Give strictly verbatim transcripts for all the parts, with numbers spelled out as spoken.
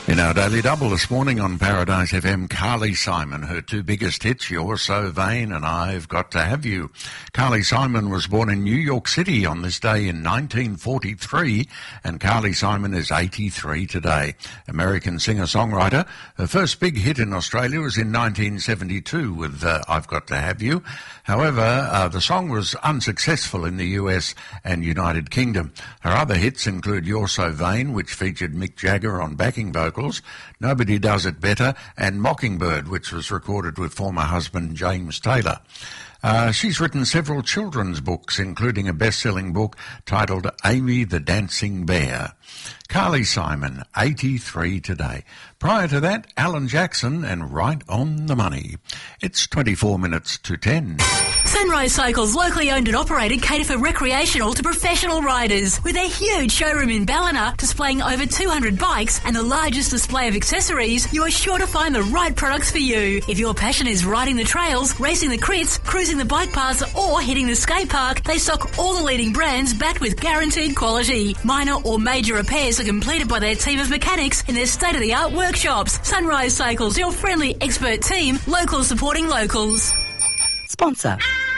In our Daily Double this morning on Paradise F M, Carly Simon, her two biggest hits, You're So Vain and I've Got to Have You. Carly Simon was born in New York City on this day in nineteen forty-three, and Carly Simon is eighty-three today. American singer-songwriter. Her first big hit in Australia was in nineteen seventy-two with uh, I've Got to Have You. However, uh, the song was unsuccessful in the U S and United Kingdom. Her other hits include You're So Vain, which featured Mick Jagger on backing vocals, Nobody Does It Better, and Mockingbird, which was recorded with former husband James Taylor. Uh, she's written several children's books, including a best-selling book titled Amy the Dancing Bear. Carly Simon, eighty-three today. Prior to that, Alan Jackson and Right on the Money. It's twenty-four minutes to ten. Sunrise Cycles, locally owned and operated, cater for recreational to professional riders. With their huge showroom in Ballina, displaying over two hundred bikes and the largest display of accessories, you are sure to find the right products for you. If your passion is riding the trails, racing the crits, cruising the bike paths, or hitting the skate park, they stock all the leading brands backed with guaranteed quality. Minor or major repairs are completed by their team of mechanics in their state-of-the-art workshops. Sunrise Cycles, your friendly expert team, locals supporting locals. Sponsor.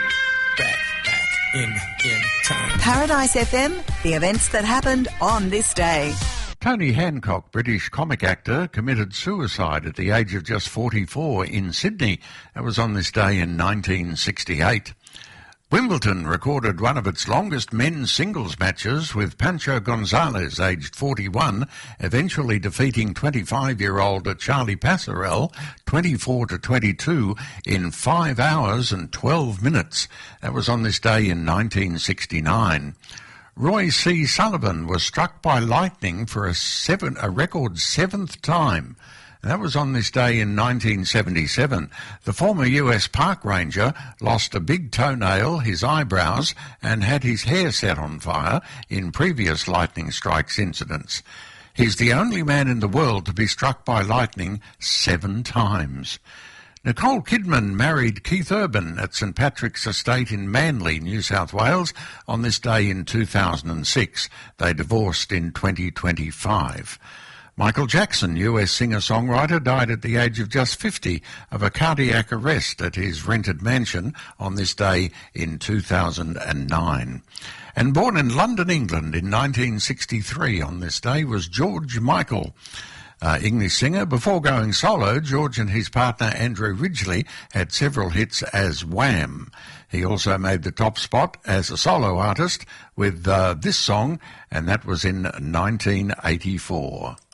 Back, back, in, in time. Paradise F M, the events that happened on this day. Tony Hancock, British comic actor, committed suicide at the age of just forty-four in Sydney. That was on this day in nineteen sixty-eight. Wimbledon recorded one of its longest men's singles matches, with Pancho Gonzalez, aged forty-one, eventually defeating twenty-five-year-old Charlie Pasarell twenty-four to twenty-two in five hours and twelve minutes. That was on this day in nineteen sixty-nine. Roy C. Sullivan was struck by lightning for a seven, a record seventh time. That was on this day in nineteen seventy-seven. The former U S park ranger lost a big toenail, his eyebrows, and had his hair set on fire in previous lightning strikes incidents. He's the only man in the world to be struck by lightning seven times. Nicole Kidman married Keith Urban at St Patrick's Estate in Manly, New South Wales, on this day in two thousand six. They divorced in twenty twenty-five. Michael Jackson, U S singer-songwriter, died at the age of just fifty of a cardiac arrest at his rented mansion on this day in two thousand nine. And born in London, England in nineteen sixty-three on this day was George Michael. Uh, English singer. Before going solo, George and his partner Andrew Ridgeley had several hits as Wham. He also made the top spot as a solo artist with uh, this song, and that was in nineteen eighty-four.